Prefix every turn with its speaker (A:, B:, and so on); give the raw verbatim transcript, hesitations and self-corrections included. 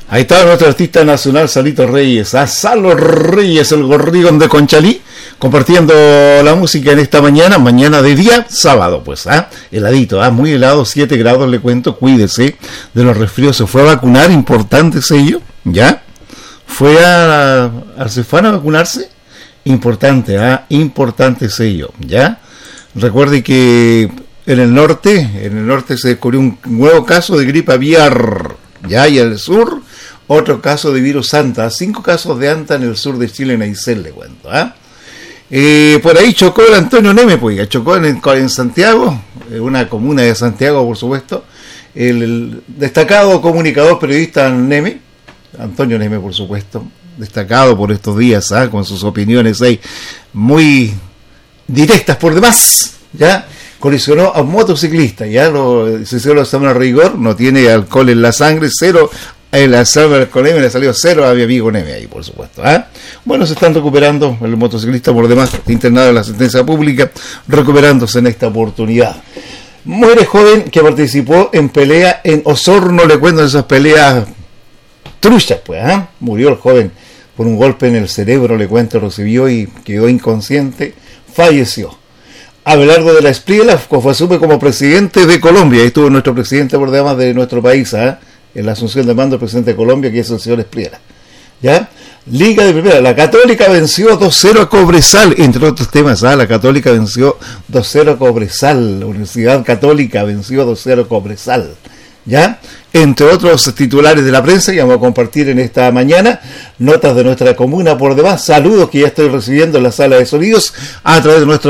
A: Ahí estaba nuestro artista nacional, Salito Reyes, a Salo Reyes, el gorrigón de Conchalí, compartiendo la música en esta mañana, mañana de día sábado, pues, ¿ah? Heladito, ¿ah? Muy helado, siete grados, le cuento, cuídese de los resfríos. Se fue a vacunar, importante sello, ¿ya? Fue a, a Cefán a vacunarse, importante, ¿ah? Importante sello, ¿ya? Recuerde que en el norte, en el norte se descubrió un nuevo caso de gripe aviar, ¿ya? Y en el sur, otro caso de virus anta, cinco casos de anta en el sur de Chile, en Aysén, le cuento, ¿ah? Eh, por ahí chocó el Antonio Neme, pues, chocó en, en Santiago, una comuna de Santiago, por supuesto, el, el destacado comunicador periodista Neme, Antonio Neme, por supuesto, destacado por estos días, ¿ah? Con sus opiniones ahí muy directas por demás, ¿ya? Colisionó a un motociclista, ya lo, se hizo el examen a rigor, no tiene alcohol en la sangre, cero. El examen con Neme le salió cero a mi amigo Neme ahí, por supuesto, ¿eh? Bueno, se están recuperando, el motociclista por demás internado en la sentencia pública, recuperándose en esta oportunidad. Muere joven que participó en pelea en Osorno, le cuento esas peleas truchas, pues, ¿eh? Murió el joven por un golpe en el cerebro, le cuento, recibió y quedó inconsciente, falleció. Abelardo de la Espriela fue asume como presidente de Colombia, ahí estuvo nuestro presidente por demás de nuestro país, ¿eh? En la asunción de mando del presidente de Colombia, que es el señor Espriela, ¿ya? Liga de Primera, la Católica venció dos cero a Cobresal, entre otros temas, ¿ah? La Católica venció dos cero a Cobresal, la Universidad Católica venció dos cero a Cobresal, ¿ya? Entre otros titulares de la prensa que vamos a compartir en esta mañana, notas de nuestra comuna por demás, saludos que ya estoy recibiendo en la sala de sonidos a través de nuestro